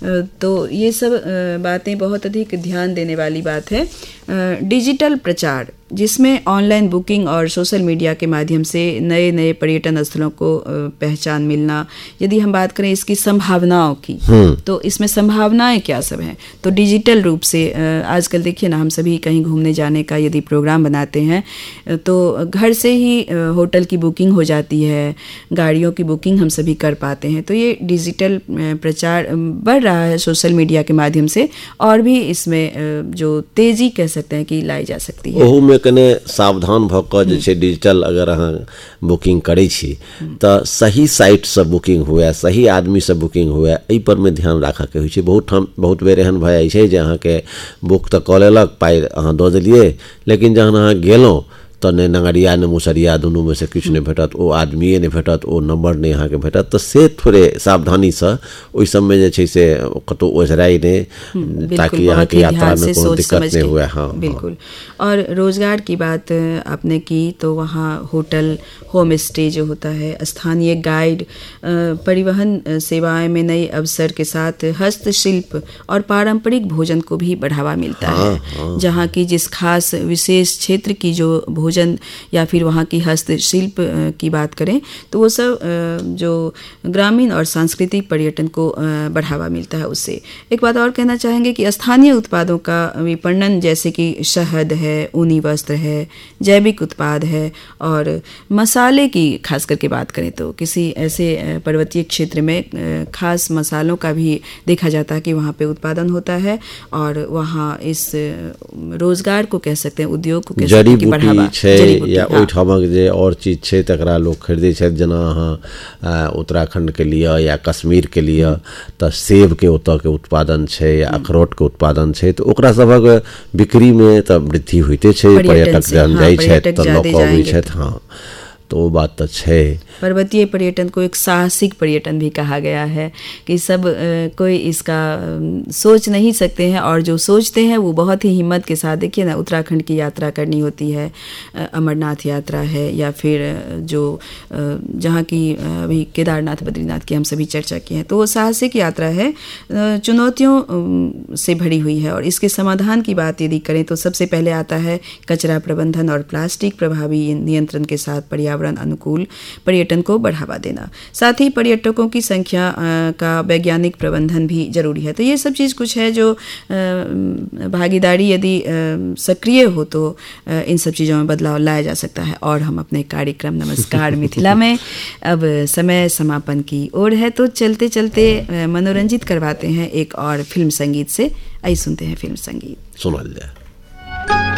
तो ये सब बातें बहुत अधिक ध्यान देने वाली बात है। डिजिटल प्रचार, जिसमें ऑनलाइन बुकिंग और सोशल मीडिया के माध्यम से नए नए पर्यटन स्थलों को पहचान मिलना। यदि हम बात करें इसकी संभावनाओं की, तो इसमें संभावनाएं क्या सब हैं? तो डिजिटल रूप से आजकल देखिए ना, हम सभी कहीं घूमने जाने का यदि प्रोग्राम बनाते हैं तो घर से ही होटल की बुकिंग हो जाती है, गाड़ियों की बुकिंग हम सभी कर पाते हैं। तो ये डिजिटल प्रचार बढ़ रहा है सोशल मीडिया के माध्यम से, और भी इसमें जो तेजी कह सकते हैं कि लाई जा सकती है। ओहू में कने सावधान भऽ कऽ जे छै डिजिटल अगर अहाँ बुकिंग करै छी तऽ सही साइट से बुकिंग हुए, सही आदमी से बुकिंग हुए, एहि पर में ध्यान राखऽ के होइ छै। बहुत बेर एहन भऽ जाइ छै जे अहाँके बुक तऽ कऽ लेलक, पाइ अहाँ दऽ देलियै, लेकिन जहन अहाँ गेलहुँ तो ने नंगरिया ने मुसरिया दुनू में से किछु नहीं भेटत, ओ आदमीए नहीं भेटत, ओ नंबर नहीं अहाँ के भेटत। तो से थोड़े सावधानी से ओहि सब में जे छै से कतौ ओझराई नहीं, ताकि अहाँ के यात्रा में कोई दिक्कत नहीं हुए। हाँ, बिल्कुल। और रोजगार की बात आपने की, तो वहाँ होटल, होम स्टे जो होता है, स्थानीय गाइड, परिवहन सेवाएं में नए अवसर के साथ हस्तशिल्प और पारंपरिक भोजन को भी बढ़ावा मिलता है। जहाँ की जिस खास विशेष क्षेत्र की जो भोजन या फिर वहाँ की हस्तशिल्प की बात करें, तो वो सब जो ग्रामीण और सांस्कृतिक पर्यटन को बढ़ावा मिलता है उससे। एक बात और कहना चाहेंगे कि स्थानीय उत्पादों का विपणन, जैसे कि शहद है, ऊनी वस्त्र है, जैविक उत्पाद है, और मसाले की खास करके बात करें तो किसी ऐसे पर्वतीय क्षेत्र में खास मसालों का भी देखा जाता है कि वहाँ पे उत्पादन होता है, और वहाँ इस रोजगार को कह सकते हैं, उद्योग को कह सकते हैं कि बढ़ावा या ओहिठामक जे और चीज छै तकरा लोग खरीदै छै। जेना अहाँ उत्तराखंड के लिए या कश्मीर के लिए तऽ सेब के ओतऽ के उत्पादन छै या अखरोट के उत्पादन छै, तो ओकरा सबक बिक्री में तऽ वृद्धि होइते छै। पर्यटक जहन जाइ छै तऽ लोक अबै छथि। हाँ, तो वो बात तो है। पर्वतीय पर्यटन को एक साहसिक पर्यटन भी कहा गया है कि सब कोई इसका सोच नहीं सकते हैं, और जो सोचते हैं वो बहुत ही हिम्मत के साथ, देखिए ना, उत्तराखंड की यात्रा करनी होती है, अमरनाथ यात्रा है, या फिर जो जहाँ की अभी केदारनाथ, बद्रीनाथ की हम सभी चर्चा की है, तो वो साहसिक यात्रा है, चुनौतियों से भरी हुई है। और इसके समाधान की बात यदि करें तो सबसे पहले आता है कचरा प्रबंधन और प्लास्टिक प्रभावी नियंत्रण के साथ पर्यावरण अनुकूल पर्यटन को बढ़ावा देना। साथ ही पर्यटकों की संख्या का वैज्ञानिक प्रबंधन भी जरूरी है। तो ये सब चीज़ कुछ है जो भागीदारी यदि सक्रिय हो तो इन सब चीज़ों में बदलाव लाया जा सकता है। और हम अपने कार्यक्रम नमस्कार मिथिला में अब समय समापन की ओर है, तो चलते चलते मनोरंजित करवाते हैं एक और फिल्म संगीत से। आइए सुनते हैं फिल्म संगीत। सुना जाए।